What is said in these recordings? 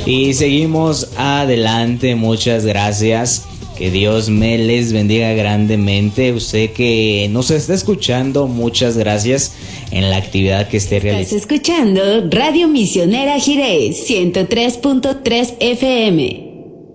Y seguimos adelante, muchas gracias. Que Dios me les bendiga grandemente. Usted que nos está escuchando, muchas gracias en la actividad que esté realizando. Estás escuchando Radio Misionera Jiré 103.3 FM.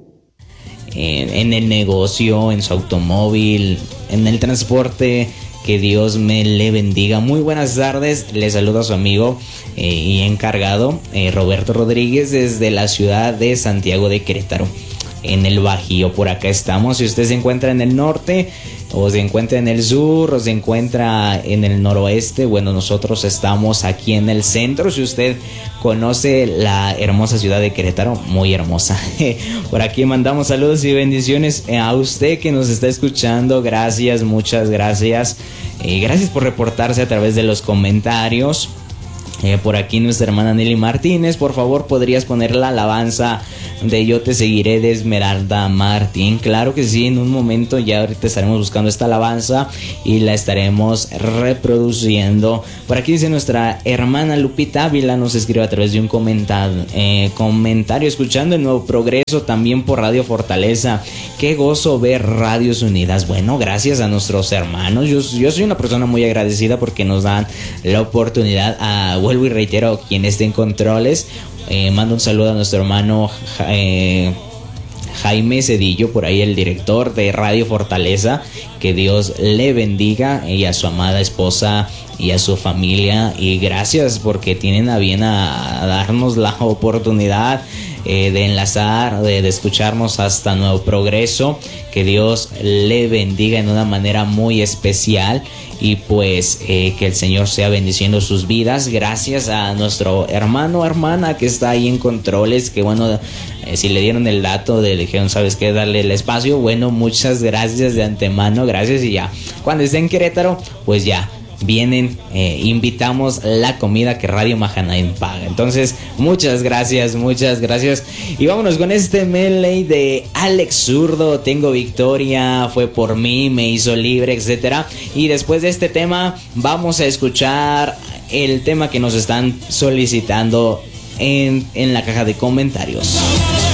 En el negocio, en su automóvil, en el transporte. Que Dios me le bendiga. Muy buenas tardes. Le saluda a su amigo y encargado Roberto Rodríguez desde la ciudad de Santiago de Querétaro, en el Bajío. Por acá estamos. Si usted se encuentra en el norte, o se encuentra en el sur, o se encuentra en el noroeste, bueno, nosotros estamos aquí en el centro. Si usted conoce la hermosa ciudad de Querétaro, muy hermosa. Por aquí mandamos saludos y bendiciones a usted que nos está escuchando. Gracias, muchas gracias. Gracias por reportarse a través de los comentarios. Por aquí nuestra hermana Nelly Martínez, por favor, ¿podrías poner la alabanza de Yo te seguiré de Esmeralda Martín? Claro que sí, en un momento ya ahorita estaremos buscando esta alabanza y la estaremos reproduciendo. Por aquí dice nuestra hermana Lupita Ávila, nos escribe a través de un comentario, escuchando el Nuevo Progreso también por Radio Fortaleza. Qué gozo ver Radios Unidas. Bueno, gracias a nuestros hermanos. Yo soy una persona muy agradecida porque nos dan la oportunidad vuelvo y reitero, quien esté en controles, mando un saludo a nuestro hermano Jaime Cedillo, por ahí el director de Radio Fortaleza. Que Dios le bendiga, y a su amada esposa y a su familia, y gracias porque tienen a bien a darnos la oportunidad de enlazar, de escucharnos hasta Nuevo Progreso. Que Dios le bendiga en una manera muy especial, y pues que el Señor sea bendiciendo sus vidas. Gracias a nuestro hermano o hermana que está ahí en controles, que bueno, si le dieron el dato le dijeron, ¿sabes qué? Darle el espacio. Bueno, muchas gracias de antemano, gracias. Y ya, cuando esté en Querétaro, pues ya vienen, invitamos la comida que Radio Mahanaim paga. Entonces, muchas gracias. Y vámonos con este medley de Alex Zurdo, Tengo Victoria, Fue por mí, Me hizo libre, etcétera. Y después de este tema, vamos a escuchar el tema que nos están solicitando en la caja de comentarios.